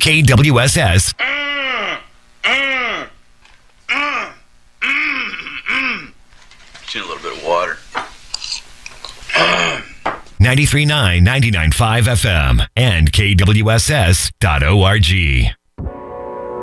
KWSS. Just need a little bit of water. 93.9, 99.5 FM and KWSS.org.